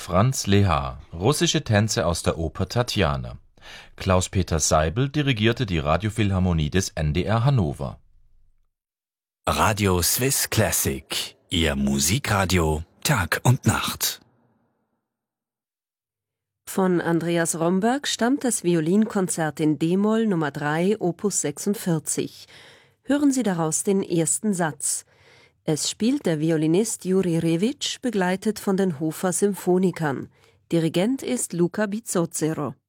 Franz Lehár, russische Tänze aus der Oper Tatjana. Klaus-Peter Seibel dirigierte die Radiophilharmonie des NDR Hannover. Radio Swiss Classic, Ihr Musikradio Tag und Nacht. Von Andreas Romberg stammt das Violinkonzert in d-Moll Nummer 3, Opus 46. Hören Sie daraus den ersten Satz. Es spielt der Violinist Juri Revich, begleitet von den Hofer Symphonikern. Dirigent ist Luca Bizzozero.